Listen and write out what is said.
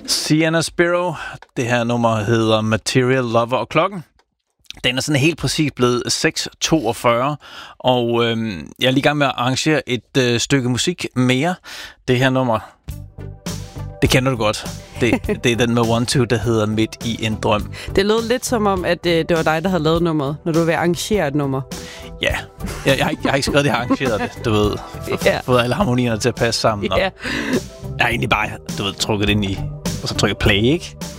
Sienna Spiro. Det her nummer hedder Material Lover, og klokken den er sådan helt præcis blevet 6:42, og jeg er lige i gang med at arrangere et stykke musik mere. Det her nummer, det kender du godt. Det er den med One2, der hedder Midt i en drøm. Det lød lidt som om, at det var dig, der havde lavet nummeret, når du vil arrangere et nummer. Ja, jeg har ikke skrevet det, jeg har arrangeret det, du ved. Fået alle harmonierne til at passe sammen. Ja. Jeg har egentlig bare, trukket ind i, og så trykket play, ikke?